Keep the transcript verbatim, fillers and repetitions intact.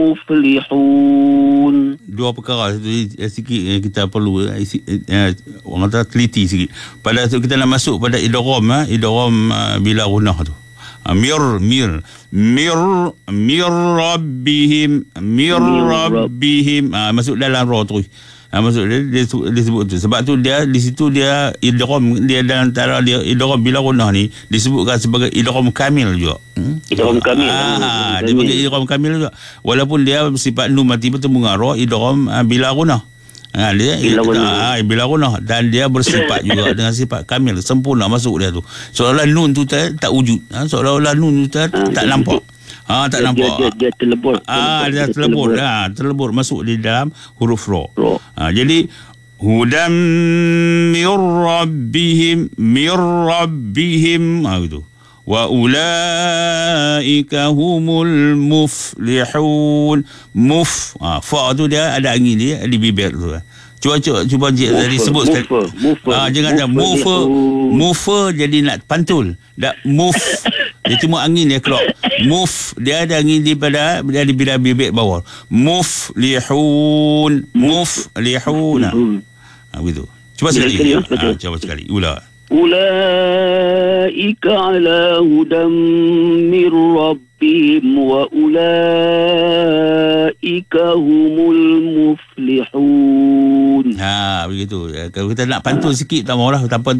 muflihun. Dua perkara eh, sikit yang kita perlu eh, eh, orang kata teliti sikit. Pada tu kita nak masuk pada idgham eh, idgham uh, bila gunah tu. Uh, mir mir mir mir rabbihim mir rabbihim uh, masuk dalam ra terus. Ha, maksud dia, dia, dia sebut tu. Sebab tu dia di situ dia idgham, dia dalam antara dia idgham bila gunah ni disebutkan sebagai idgham kamil juga. Hmm? Idgham kamil. Ah, dia panggil idgham kamil juga. Walaupun dia sifat nun mati bertemu dengan ra, idgham uh, bila gunah. Ha, dia bila gunah. Ha, bila gunah dan dia bersifat juga dengan sifat kamil, sempurna masuk dia tu. Seolah nun tu tak, tak wujud. Ha, seolah-olah nun tu tak, tak nampak. Ah, tak dia, nampak. Dia, dia, dia terlebur. Ah, dia, dia terlebur. terlebur. Ah, terlebur masuk di dalam huruf ra. Ah, jadi hudam mir rabbihim mir rabbihim ah gitu. Wa ulaika humul muflihun. Muf. Ah, fa tu dia ada angin dia di bibir tu. Cuba cuba cuba tadi sebut sekali. Ah, jangan dah mufa mufa jadi nak pantul. Dak muf. Dia cuma angin dia keluar. Muf dia ada angin di pada dia di bibir bawah. Muflihun muflihun. Ah begitu. Cuba sekali. Ah, cuba sekali. Ula. Ulaika ala hudam mir rabbihim wa ulaika humul muflihun. Ha begitu. Kalau kita nak pantun sikit tak maulah tanpa